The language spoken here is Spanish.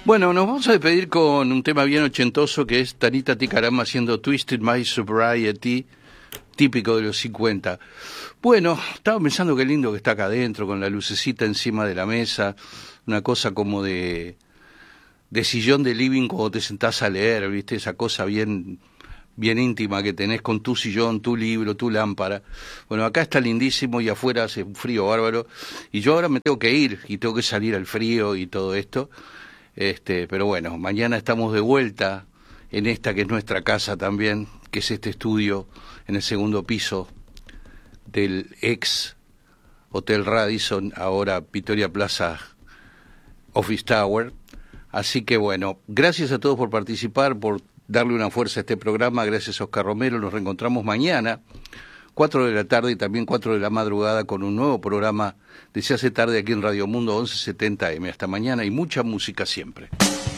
Bueno, nos vamos a despedir con un tema bien ochentoso que es Tanita Ticarama haciendo Twisted My Sobriety, típico de los 50. Bueno, estaba pensando qué lindo que está acá adentro, con la lucecita encima de la mesa, una cosa como de sillón de living cuando te sentás a leer, ¿viste? Esa cosa bien íntima que tenés con tu sillón, tu libro, tu lámpara. Bueno, acá está lindísimo y afuera hace un frío bárbaro. Y yo ahora me tengo que ir y tengo que salir al frío y todo esto. Pero bueno, mañana estamos de vuelta en esta que es nuestra casa también, que es este estudio en el segundo piso del ex Hotel Radisson, ahora Victoria Plaza Office Tower. Así que bueno, gracias a todos por participar, por darle una fuerza a este programa. Gracias a Oscar Romero. Nos reencontramos mañana 4 de la tarde y también 4 de la madrugada con un nuevo programa de Se hace tarde aquí en Radio Mundo 1170M. Hasta mañana y mucha música siempre.